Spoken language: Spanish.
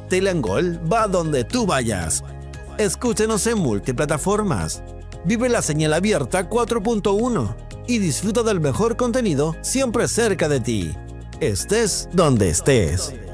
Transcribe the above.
Castella & Gold va donde tú vayas. Escúchenos en multiplataformas. Vive la señal abierta 4.1 y disfruta del mejor contenido siempre cerca de ti. Estés donde estés.